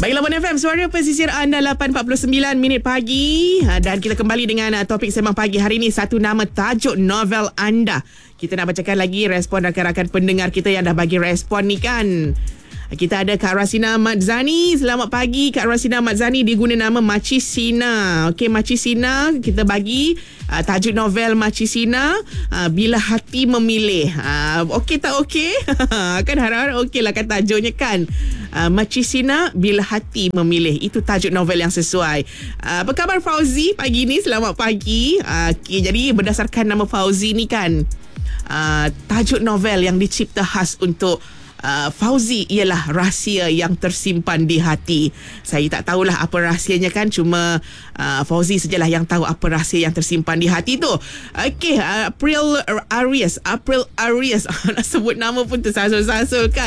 Baiklah, Mon FM, suara pesisir anda 8.49 minit pagi. Dan kita kembali dengan topik sembang pagi hari ini. Satu nama tajuk novel anda. Kita nak bacakan lagi respon rakan-rakan pendengar kita yang dah bagi respon ni kan. Kita ada Kak Rasina Madzani. Selamat pagi Kak Rasina Madzani. Dia guna nama Makcik Sina. Okey, Makcik Sina, kita bagi tajuk novel Makcik Sina, Bila Hati Memilih. Okey tak okey? Kan harap-harap okey lah kan tajuknya kan. Makcik Sina, Bila Hati Memilih. Itu tajuk novel yang sesuai. Apa khabar Fauzi pagi ni? Selamat pagi. Okay, jadi berdasarkan nama Fauzi ni kan, tajuk novel yang dicipta khas untuk Fauzi ialah Rahsia Yang Tersimpan di Hati. Saya tak tahulah apa rahsianya kan, cuma Fauzi sajalah yang tahu apa rahsia yang tersimpan di hati tu. Okey, April Aries. Nak sebut nama pun tersasul-sasul kan.